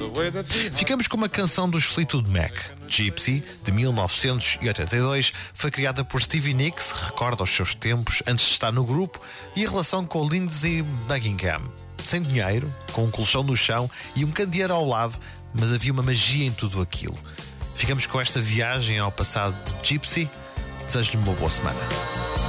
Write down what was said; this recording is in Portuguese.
Ficamos com uma canção dos Fleetwood Mac. Gypsy, de 1982, foi criada por Stevie Nicks, recorda os seus tempos antes de estar no grupo e a relação com Lindsey Buckingham. Sem dinheiro, com um colchão no chão e um candeeiro ao lado, mas havia uma magia em tudo aquilo. Ficamos com esta viagem ao passado de Gypsy. Desejo-lhe uma boa semana.